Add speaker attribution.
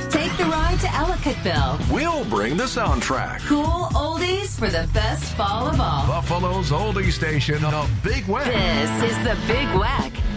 Speaker 1: Take the ride to Ellicottville.
Speaker 2: We'll bring the soundtrack.
Speaker 1: Cool oldies for the best fall of all.
Speaker 2: Buffalo's oldie station, The Big Wack.
Speaker 1: This is the Big Wack